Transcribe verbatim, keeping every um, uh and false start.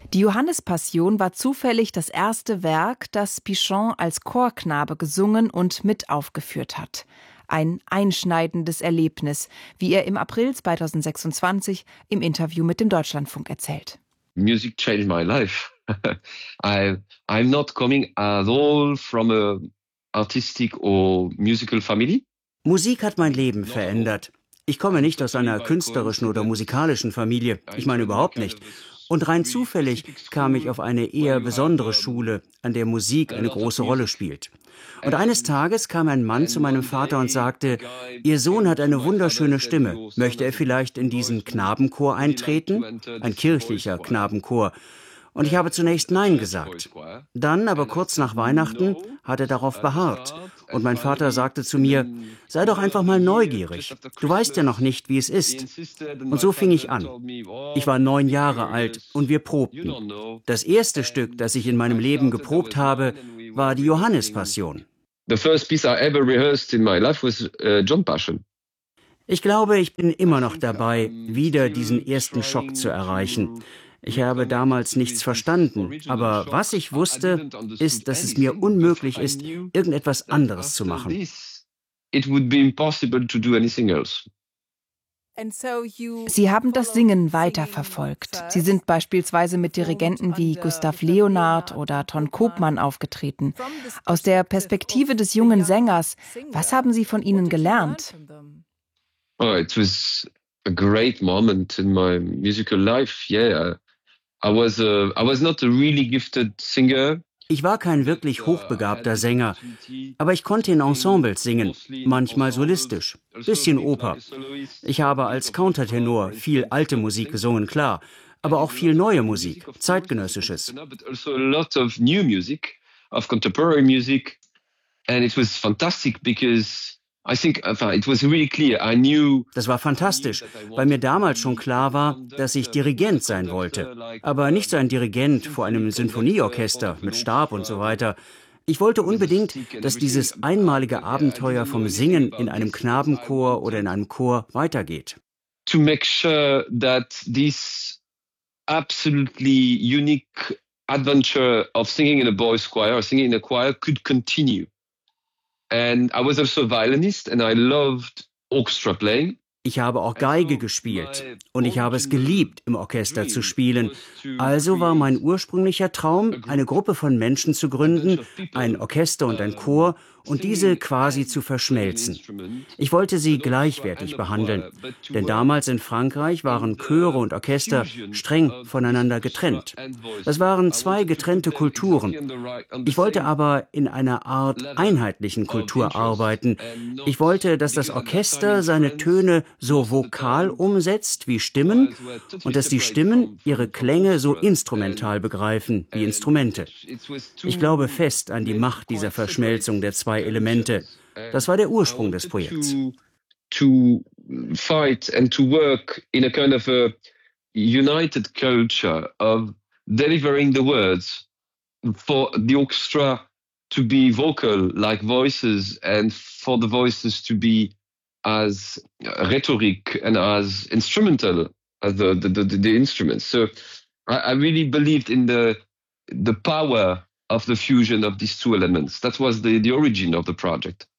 Die Johannespassion war zufällig das erste Werk, das Pichon als Chorknabe gesungen und mit aufgeführt hat. Ein einschneidendes Erlebnis, wie er im April zweitausendsechsundzwanzig im Interview mit dem Deutschlandfunk erzählt. Music changed my life. I, I'm not coming at all from a artistic or musical family. Musik hat mein Leben verändert. Ich komme nicht aus einer künstlerischen oder musikalischen Familie. Ich meine überhaupt nicht. Und rein zufällig kam ich auf eine eher besondere Schule, an der Musik eine große Rolle spielt. Und eines Tages kam ein Mann zu meinem Vater und sagte, Ihr Sohn hat eine wunderschöne Stimme. Möchte er vielleicht in diesen Knabenchor eintreten? Ein kirchlicher Knabenchor. Und ich habe zunächst Nein gesagt. Dann, aber kurz nach Weihnachten, hat er darauf beharrt. Und mein Vater sagte zu mir, sei doch einfach mal neugierig. Du weißt ja noch nicht, wie es ist. Und so fing ich an. Ich war neun Jahre alt und wir probten. Das erste Stück, das ich in meinem Leben geprobt habe, war die Johannespassion. The first piece I ever rehearsed in my life was uh, John Passion. Ich glaube, ich bin immer noch dabei, wieder diesen ersten Schock zu erreichen. Ich habe damals nichts verstanden, aber was ich wusste, ist, dass es mir unmöglich ist, irgendetwas anderes zu machen. It would be impossible to do anything else. Sie haben das Singen weiterverfolgt. Sie sind beispielsweise mit Dirigenten wie Gustav Leonhardt oder Ton Koopman aufgetreten. Aus der Perspektive des jungen Sängers, was haben Sie von ihnen gelernt? Oh, it was a great moment in my musical life. Yeah, I was a, I was not a really gifted singer. Ich war kein wirklich hochbegabter Sänger, aber ich konnte in Ensembles singen, manchmal solistisch, bisschen Oper. Ich habe als Countertenor viel alte Musik gesungen, klar, aber auch viel neue Musik, zeitgenössisches. Also a lot of new music, of contemporary music, and it was fantastic because I think it was really clear. I knew. Das war fantastisch, weil mir damals schon klar war, dass ich Dirigent sein wollte. Aber nicht so ein Dirigent vor einem Sinfonieorchester mit Stab und so weiter. Ich wollte unbedingt, dass dieses einmalige Abenteuer vom Singen in einem Knabenchor oder in einem Chor weitergeht. To make sure that this absolutely unique adventure of singing in a boys' choir or singing in a choir could continue. And I was also a violinist and I loved orchestra playing. Ich habe auch Geige gespielt und ich habe es geliebt, im Orchester zu spielen. Also war mein ursprünglicher Traum, eine Gruppe von Menschen zu gründen, ein Orchester und ein Chor, und diese quasi zu verschmelzen. Ich wollte sie gleichwertig behandeln, denn damals in Frankreich waren Chöre und Orchester streng voneinander getrennt. Das waren zwei getrennte Kulturen. Ich wollte aber in einer Art einheitlichen Kultur arbeiten. Ich wollte, dass das Orchester seine Töne so vokal umsetzt wie Stimmen und dass die Stimmen ihre Klänge so instrumental begreifen wie Instrumente. Ich glaube fest an die Macht dieser Verschmelzung der zwei Elemente. Das war der Ursprung des Projekts. To fight and to work in a kind of a united culture of delivering the words for the orchestra to be vocal like voices and for the voices to be as rhetoric and as instrumental as the, the, the, the instruments. So I, I really believed in the, the power of the fusion of these two elements. That was the, the origin of the project.